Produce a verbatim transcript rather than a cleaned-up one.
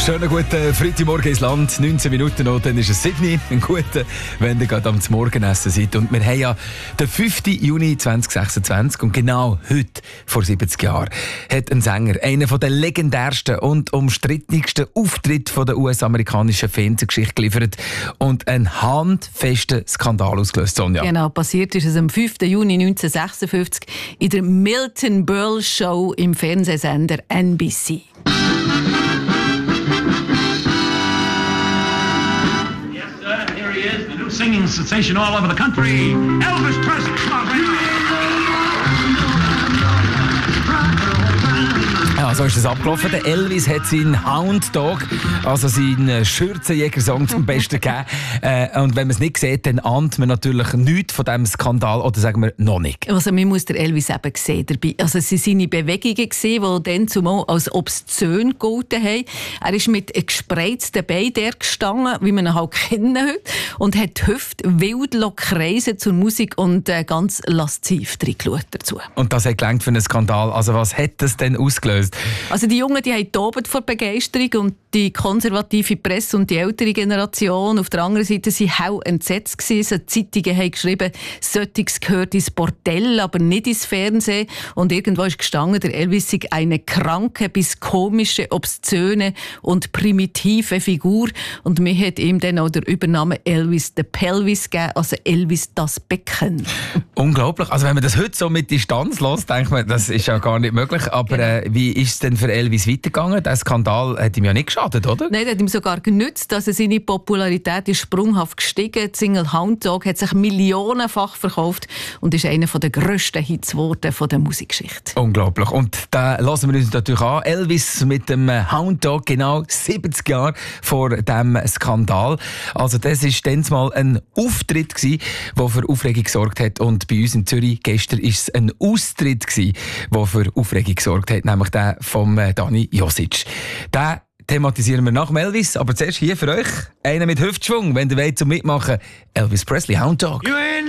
Schönen guten Freitagmorgen ins Land, neunzehn Minuten noch, dann ist es Sydney. Ein guter, wenn ihr gerade am Morgenessen seid. Und wir haben ja den fünften Juni zweitausendsechsundzwanzig und genau heute, vor siebzig Jahren, hat ein Sänger einen der legendärsten und umstrittensten Auftritte der U S-amerikanischen Fernsehgeschichte geliefert und einen handfesten Skandal ausgelöst, Sonja. Genau, passiert ist es am fünften Juni neunzehnhundertsechsundfünfzig in der Milton Berle Show im Fernsehsender N B C. Singing sensation all over the country, Elvis Presley. Ja, so ist es abgelaufen. Der Elvis hat seinen Hound Dog, also seinen Schürzenjäger-Song zum Besten gegeben. Äh, und wenn man es nicht sieht, dann ahnt man natürlich nichts von diesem Skandal, oder sagen wir noch nicht. Also man muss den Elvis eben sehen dabei. Also es waren seine Bewegungen, die dann zumal als obszön gegolten haben. Er ist mit gespreizten Beinen gestanden, wie man ihn halt kennen heute, und hat die Hüfte wild kreisen zur Musik und äh, ganz lasziv reingeschaut dazu. Und das hat gelangt für einen Skandal. Also was hat das denn ausgelöst? Also die Jungen, die haben tobt vor Begeisterung und die konservative Presse und die ältere Generation auf der anderen Seite waren hell entsetzt gewesen. Die Zeitungen haben geschrieben, «Solches gehört ins Bordell, aber nicht ins Fernsehen». Und irgendwo ist gestanden, der Elvis sei eine kranke bis komische, obszöne und primitive Figur. Und mir hat ihm dann auch der Übername Elvis the Pelvis gegeben, also Elvis das Becken. Unglaublich. Also wenn man das heute so mit Distanz lässt, denkt man, das ist ja gar nicht möglich. Aber Genau. äh, wie ist es denn für Elvis weitergegangen? Der Skandal hat ihm ja nicht geschadet, oder? Nein, der hat ihm sogar genützt. Also seine Popularität ist sprunghaft gestiegen. Die Single «Hound Dog» hat sich millionenfach verkauft und ist einer der grössten Hits geworden von der Musikgeschichte. Unglaublich. Und da lassen wir uns natürlich an. Elvis mit dem Hound Dog, genau siebzig Jahre vor dem Skandal. Also das war dann mal ein Auftritt gewesen, der für Aufregung gesorgt hat. Und bei uns in Zürich gestern war es ein Austritt gewesen, der für Aufregung gesorgt hat, nämlich der von Dani Josic. Den thematisieren wir nach dem Elvis, aber zuerst hier für euch einer mit Hüftschwung, wenn ihr wollt zum Mitmachen. Elvis Presley, Hound Dog.